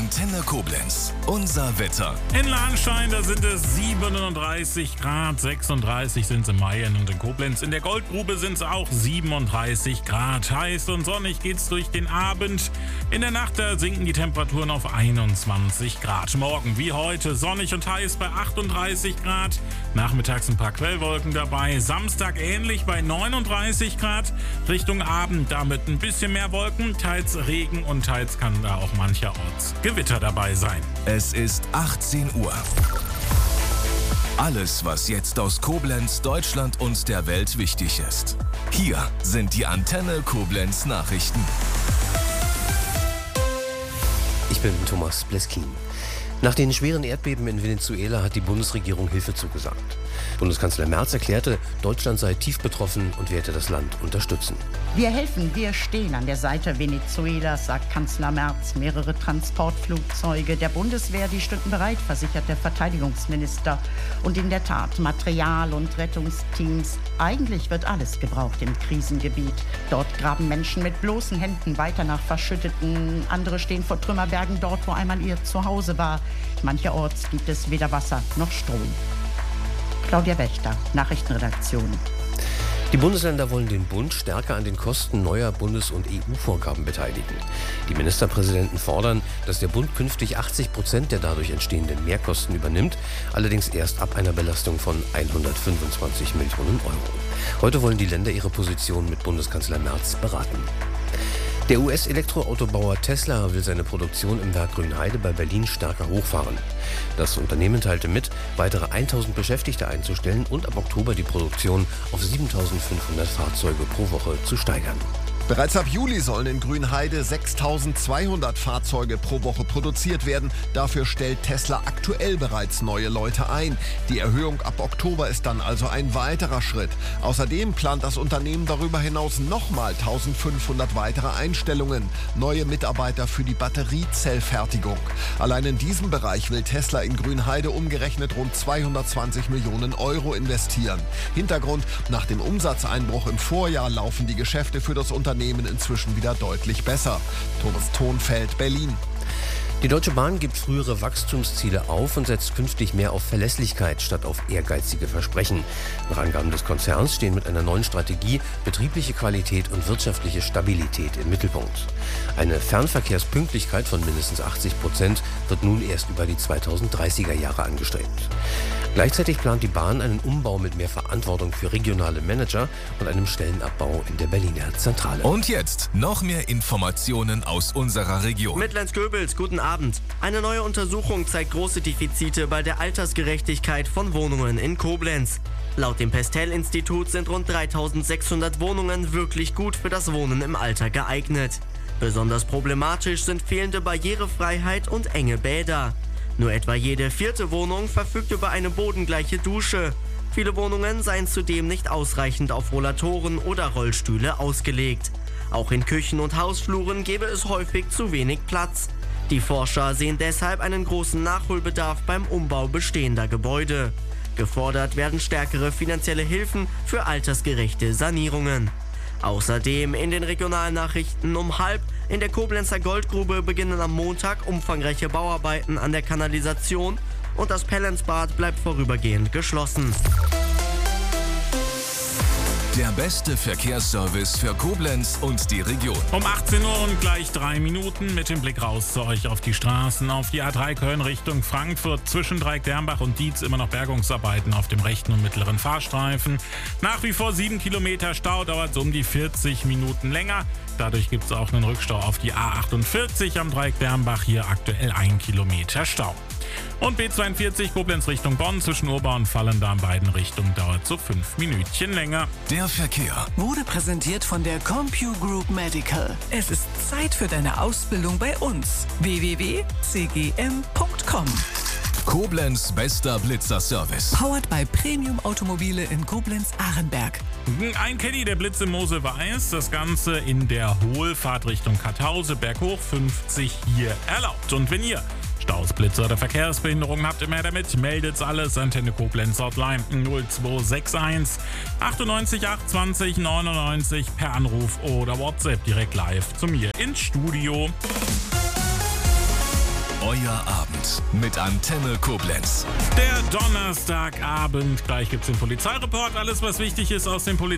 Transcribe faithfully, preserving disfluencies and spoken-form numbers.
Antenne Koblenz. Unser Wetter. In Lahnstein, da sind es siebenunddreißig Grad, sechsunddreißig sind es in Mayen und in Koblenz. In der Goldgrube sind es auch siebenunddreißig Grad. Heiß und sonnig geht's durch den Abend. In der Nacht, da sinken die Temperaturen auf einundzwanzig Grad. Morgen wie heute sonnig und heiß bei achtunddreißig Grad. Nachmittags ein paar Quellwolken dabei. Samstag ähnlich bei neununddreißig Grad. Richtung Abend damit ein bisschen mehr Wolken, teils Regen und teils kann da auch mancherorts Gewitter dabei sein. Es ist achtzehn Uhr. Alles, was jetzt aus Koblenz, Deutschland und der Welt wichtig ist. Hier sind die Antenne Koblenz Nachrichten. Ich bin Thomas Bleskin. Nach den schweren Erdbeben in Venezuela hat die Bundesregierung Hilfe zugesagt. Bundeskanzler Merz erklärte, Deutschland sei tief betroffen und werde das Land unterstützen. Wir helfen, wir stehen an der Seite Venezuelas, sagt Kanzler Merz. Mehrere Transportflugzeuge der Bundeswehr, die stünden bereit, versichert der Verteidigungsminister. Und in der Tat, Material und Rettungsteams. Eigentlich wird alles gebraucht im Krisengebiet. Dort graben Menschen mit bloßen Händen weiter nach Verschütteten. Andere stehen vor Trümmerbergen dort, wo einmal ihr Zuhause war. Mancherorts gibt es weder Wasser noch Strom. Claudia Wächter, Nachrichtenredaktion. Die Bundesländer wollen den Bund stärker an den Kosten neuer Bundes- und E U-Vorgaben beteiligen. Die Ministerpräsidenten fordern, dass der Bund künftig achtzig Prozent der dadurch entstehenden Mehrkosten übernimmt, allerdings erst ab einer Belastung von hundertfünfundzwanzig Millionen Euro. Heute wollen die Länder ihre Position mit Bundeskanzler Merz beraten. Der U S-Elektroautobauer Tesla will seine Produktion im Werk Grünheide bei Berlin stärker hochfahren. Das Unternehmen teilte mit, weitere tausend Beschäftigte einzustellen und ab Oktober die Produktion auf siebentausendfünfhundert Fahrzeuge pro Woche zu steigern. Bereits ab Juli sollen in Grünheide sechstausendzweihundert Fahrzeuge pro Woche produziert werden. Dafür stellt Tesla aktuell bereits neue Leute ein. Die Erhöhung ab Oktober ist dann also ein weiterer Schritt. Außerdem plant das Unternehmen darüber hinaus nochmal eintausendfünfhundert weitere Einstellungen. Neue Mitarbeiter für die Batteriezellfertigung. Allein in diesem Bereich will Tesla in Grünheide umgerechnet rund zweihundertzwanzig Millionen Euro investieren. Hintergrund: Nach dem Umsatzeinbruch im Vorjahr laufen die Geschäfte für das Unternehmen inzwischen wieder deutlich besser. Thomas Thonfeld, Berlin. Die Deutsche Bahn gibt frühere Wachstumsziele auf und setzt künftig mehr auf Verlässlichkeit statt auf ehrgeizige Versprechen. Nach Angaben des Konzerns stehen mit einer neuen Strategie betriebliche Qualität und wirtschaftliche Stabilität im Mittelpunkt. Eine Fernverkehrspünktlichkeit von mindestens achtzig Prozent wird nun erst über die zweitausenddreißiger Jahre angestrebt. Gleichzeitig plant die Bahn einen Umbau mit mehr Verantwortung für regionale Manager und einem Stellenabbau in der Berliner Zentrale. Und jetzt noch mehr Informationen aus unserer Region. Mittelland-Göbels, guten Abend. Eine neue Untersuchung zeigt große Defizite bei der Altersgerechtigkeit von Wohnungen in Koblenz. Laut dem Pestel-Institut sind rund dreitausendsechshundert Wohnungen wirklich gut für das Wohnen im Alter geeignet. Besonders problematisch sind fehlende Barrierefreiheit und enge Bäder. Nur etwa jede vierte Wohnung verfügt über eine bodengleiche Dusche. Viele Wohnungen seien zudem nicht ausreichend auf Rollatoren oder Rollstühle ausgelegt. Auch in Küchen und Hausfluren gäbe es häufig zu wenig Platz. Die Forscher sehen deshalb einen großen Nachholbedarf beim Umbau bestehender Gebäude. Gefordert werden stärkere finanzielle Hilfen für altersgerechte Sanierungen. Außerdem in den Regionalnachrichten um halb: In der Koblenzer Goldgrube beginnen am Montag umfangreiche Bauarbeiten an der Kanalisation und das Pellensbad bleibt vorübergehend geschlossen. Der beste Verkehrsservice für Koblenz und die Region. Um achtzehn Uhr und gleich drei Minuten mit dem Blick raus zu euch auf die Straßen. Auf die A drei Köln Richtung Frankfurt zwischen Dreieck-Dernbach und Dietz immer noch Bergungsarbeiten auf dem rechten und mittleren Fahrstreifen. Nach wie vor sieben Kilometer Stau, dauert so um die vierzig Minuten länger. Dadurch gibt es auch einen Rückstau auf die A achtundvierzig am Dreieck-Dernbach. Hier aktuell ein Kilometer Stau. Und B zweiundvierzig Koblenz Richtung Bonn zwischen Urba und Vallendar in beiden Richtungen dauert so fünf Minütchen länger. Der Verkehr wurde präsentiert von der CompuGroup Medical. Es ist Zeit für deine Ausbildung bei uns. w w w punkt c g m punkt com. Koblenz bester Blitzer-Service. Powered by Premium Automobile in Koblenz-Ahrenberg. Ein Caddy, der Blitz im Mosel weiß, das Ganze in der Hohlfahrt Richtung Karthause, berghoch fünfzig hier erlaubt. Und wenn ihr Staus, Blitze oder Verkehrsbehinderungen habt, immer damit, meldet's alles. Antenne Koblenz Hotline null zwei sechs eins achtundneunzig achtundzwanzig neunundneunzig per Anruf oder WhatsApp direkt live zu mir ins Studio. neuer Abend mit Antenne Koblenz. Der Donnerstagabend. Gleich gibt's den Polizeireport. Alles, was wichtig ist aus dem Polizei